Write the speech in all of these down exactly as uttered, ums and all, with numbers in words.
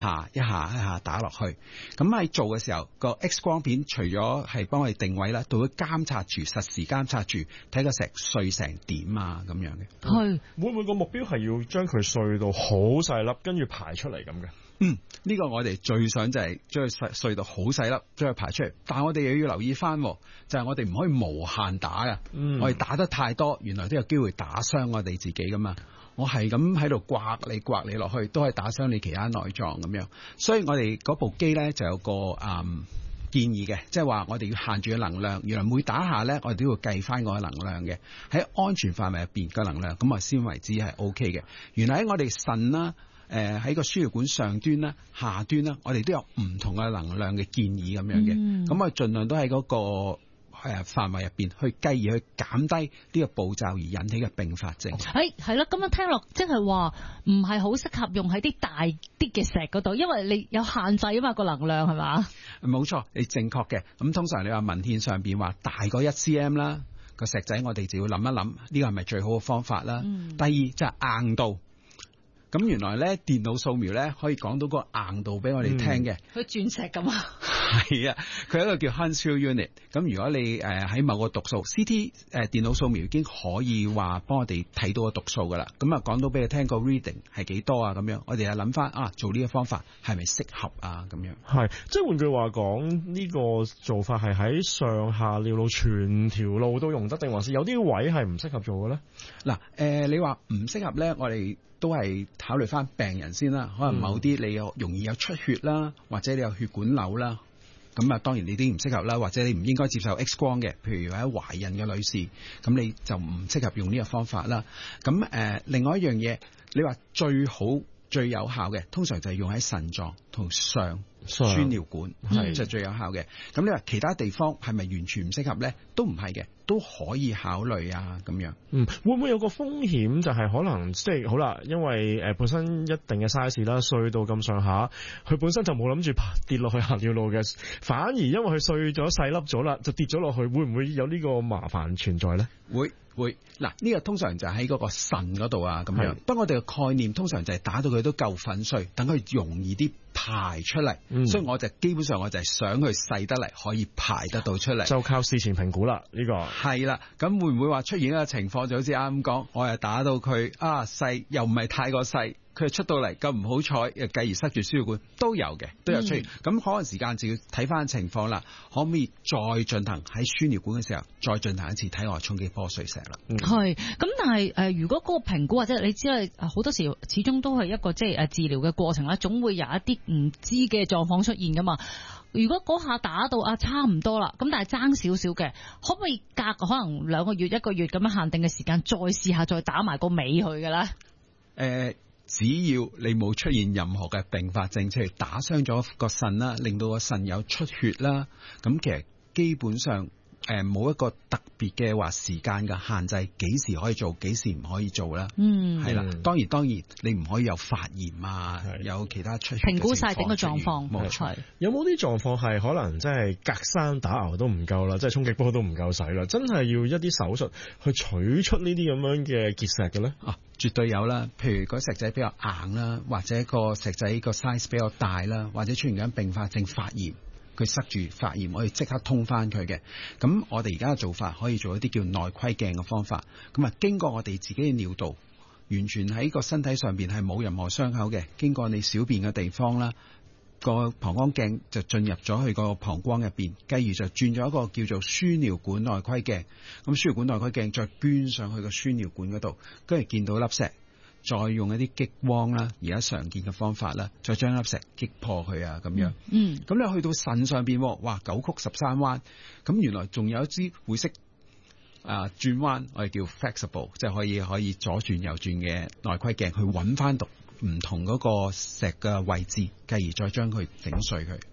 下一下一下打落去。咁喺做嘅時候，個 X 光片除咗係幫我哋定位啦，都會監察住，實時監察住，睇個石碎成點啊咁樣嘅。 係會唔會個目標係要將佢碎到好細粒，跟住排出嚟咁嘅？ 嗯，呢、這個我哋最想就係將佢碎碎到好細粒，將佢排出嚟。但係我哋又要留意翻，就係、是、我哋唔可以無限打㗎。嗯、我哋打得太多，原來都有機會打傷我哋自己噶嘛。我係咁喺度刮你刮你落去，都係打傷你其他內臟咁樣。所以我哋嗰部機咧就有個誒、嗯、建議嘅，即係話我哋要限住嘅能量。原來每打下咧，我哋都要計翻個能量嘅，喺安全範圍入邊嘅能量，咁啊先為之係 O K 嘅。原來喺我哋腎啦。誒喺個輸尿管上端啦、下端啦，我哋都有唔同嘅能量嘅建議咁樣嘅，咁啊盡量都喺嗰個誒範圍入邊去繼而去減低呢個步驟而引起嘅併發症。 誒係啦，咁樣聽落即係話唔係好適合用喺啲大啲嘅石嗰度，因為你有限制啊嘛個能量係嘛？冇錯，你正確嘅。咁通常你話文獻上邊話大過一 cm 啦個石仔，我哋就要諗一諗呢個係咪最好嘅方法啦。嗯、第二就係硬度。咁原來咧電腦掃描咧可以講到個硬度俾我哋聽嘅， 佢鑽石咁啊， 係啊，佢有一個叫 Hounsfield unit。咁如果你誒喺、呃、某個讀數 C T 誒、呃、電腦掃描已經可以話幫我哋睇到個讀數噶啦，咁啊講到俾你聽個 reading 係幾多啊咁樣，我哋啊諗翻啊做呢個方法係咪適合啊咁樣？ 係，即係換句話講，呢、這個做法係喺上下尿路全條路都用得，定還是有啲位係唔適合做嘅咧？ 嗱、呃，誒你話唔適合咧，我哋都係考慮翻病人先啦，可能某啲你有容易有出血啦，或者你有血管瘤啦，咁啊當然你啲唔適合啦，或者你唔應該接受 X 光嘅，譬如喺懷孕嘅女士，咁你就唔適合用呢個方法啦。咁誒、呃，另外一樣嘢，你話最好最有效嘅，通常就係用喺腎臟同上輸尿管，係就最有效嘅。咁你話其他地方係咪完全唔適合咧？都唔係嘅，都可以考慮啊咁樣。 嗯，會唔會有個風險就係可能即係好啦，因為誒本身一定嘅 size 啦，碎到咁上下，佢本身就冇諗住跌落去下尿路嘅，反而因為佢碎咗細粒咗啦，就跌咗落去，會唔會有呢個麻煩存在咧？ 會。會嗱，呢個通常就喺嗰個腎嗰度啊咁樣，不過我哋嘅概念通常就係打到佢都夠粉碎，等佢容易啲排出嚟。嗯、所以我就基本上我就係想佢細得嚟可以排得到出嚟， 就靠事前評估啦。呢、呢個係啦，咁會唔會話出現一個情況就好似啱咁講，我又打到佢啊細，又唔係太過細，佢出到嚟咁唔好彩，又繼而塞住輸尿管，都有嘅，都有出現。咁、嗯、可能時間就要睇翻情況啦，可唔可以再進行喺輸尿管嘅時候再進行一次體外衝擊波碎石啦？ 係、嗯，咁但係誒、呃，如果嗰個評估或者你知啦，好多時始終都係一個即係誒治療嘅過程啦，總會有一啲唔知嘅狀況出現噶嘛。如果嗰下打到啊差唔多啦，咁但係爭少少嘅，可唔可以隔可能兩個月一個月咁樣限定嘅時間，再試下再打埋個尾去嘅咧？誒、 呃。只要你冇出現任何嘅併發症，即係打傷咗個腎啦，令到個腎有出血啦，咁其實基本上誒冇一個特別嘅話時間嘅限制，幾時可以做，幾時唔可以做啦。嗯，係啦，當然當然你唔可以有發炎啊，有其他出血。評估晒整個狀況，冇錯。 有冇啲狀況係可能真係隔山打牛都唔夠啦，即係衝擊波都唔夠使啦，真係要一啲手術去取出呢啲咁樣嘅結石嘅咧？啊！ 絕對有啦，譬如個石仔比較硬啦，或者個石仔個 size 比較大啦，或者出現緊併發症發炎，佢塞住發炎，我哋即刻通翻佢嘅。咁我哋而家嘅做法可以做一啲叫內窺鏡嘅方法，咁啊經過我哋自己嘅尿道，完全喺個身體上邊係冇任何傷口嘅，經過你小便嘅地方啦，個膀胱鏡就進入咗去個膀胱入邊，繼而就轉咗一個叫做輸尿管內窺鏡。咁輸尿管內窺鏡再捐上去個輸尿管嗰度，跟住見到粒石，再用一啲激光啦，而家常見嘅方法啦，再將粒石擊破佢啊，咁樣。嗯，咁你去到腎上邊，哇，九曲十三彎，咁原來仲有一支會識啊轉彎，我哋叫 flexible，即係可以可以左轉右轉嘅內窺鏡去揾翻到唔同嗰個石嘅位置，繼而再將佢整碎佢。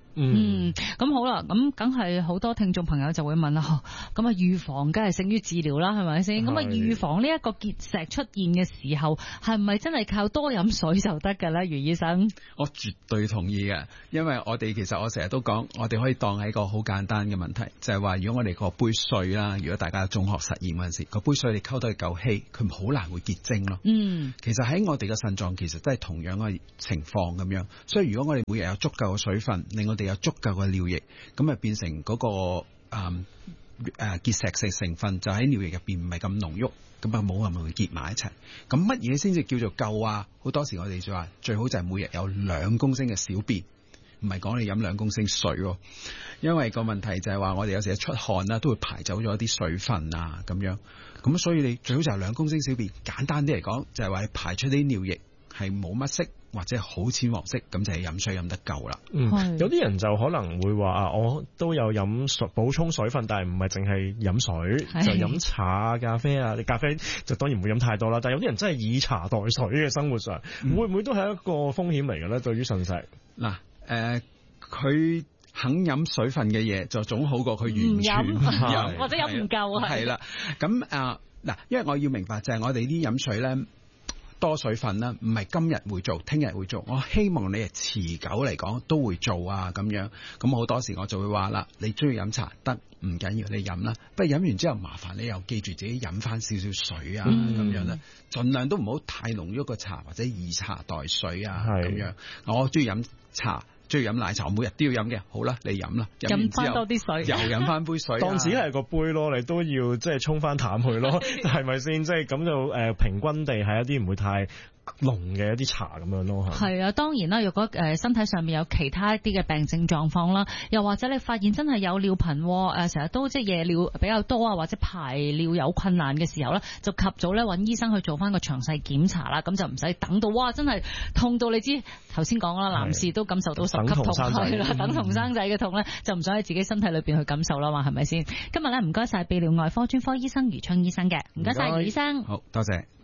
嗯，咁好啦，咁梗係好多聽眾朋友就會問啦，咁啊預防梗係勝於治療啦，係咪先？咁啊預防呢一個結石出現嘅時候，係唔係真係靠多飲水就得㗎咧？余醫生， 我絕對同意嘅，因為我哋其實我成日都講，我哋可以當係一個好簡單嘅問題，就係話如果我哋個杯水啦，如果大家中學實驗嗰陣時，個杯水你溝得夠稀，佢好難會結晶咯。 嗯， 其實喺我哋嘅腎臟其實都係同樣嘅情況咁樣，所以如果我哋每日有足夠嘅水分，令我哋有足夠嘅尿液，咁啊變成嗰、那個誒誒、嗯呃、結石性成分就喺尿液入邊唔係咁濃郁，咁啊冇咁容易結埋一齊。咁乜嘢先至叫做夠啊？好多時我哋就話最好就係每日有兩公升嘅小便，唔係講你飲兩公升水喎。因為個問題就係話我哋有時一出汗啦，都會排走咗一啲水分啊咁樣。咁所以你最好就係兩公升小便。簡單啲嚟講，就係話你排出啲尿液係冇乜色，或者好淺黃色，咁就係飲水飲得夠啦。 嗯，有啲人就可能會話啊，我都有飲水補充水分，但係唔係淨係飲水，就飲茶啊、咖啡啊。你咖啡就當然唔會飲太多啦。但係有啲人真係以茶代水嘅生活上，嗯、會唔會都係一個風險嚟嘅咧？對於腎石嗱，誒、呃，佢肯飲水分嘅嘢，就總好過佢完全唔飲， 或者飲唔夠係。 係啦，咁啊嗱，因為我要明白就係我哋啲飲水咧。多水分啦，唔係今日會做，聽日會做。我希望你係持久嚟講都會做啊，咁樣。咁好多時我就會話啦，你中意飲茶得唔緊要，你飲啦。不過飲完之後麻煩你又記住自己飲翻少少水啊，咁、嗯、樣啦。盡量都唔好太濃郁個茶或者以茶代水啊，咁樣。我中意飲茶。中意飲奶茶，我每日都要飲嘅。好啦，你飲啦， 飲翻多啲水， 又飲翻杯水、啊， 當自己係個杯咯，你都要即係沖翻淡佢咯，係咪先？即係咁就誒、呃、平均地係一啲唔會太濃嘅一啲茶咁樣咯。 係啊，當然啦，如果誒身體上面有其他一啲嘅病症狀況啦，又或者你發現真係有尿頻誒，成日都即係夜尿比較多啊，或者排尿有困難嘅時候咧，就及早咧揾醫生去做翻個詳細檢查啦。咁就唔使等到哇，真係痛到你知頭先講啦，男士都感受到十級痛係啦，等同生仔嘅痛咧，就唔想喺自己身體裏邊去感受啦嘛，係咪先？今日咧唔該晒泌尿外科專科醫生余春醫生嘅，唔該晒余醫生， 好多謝。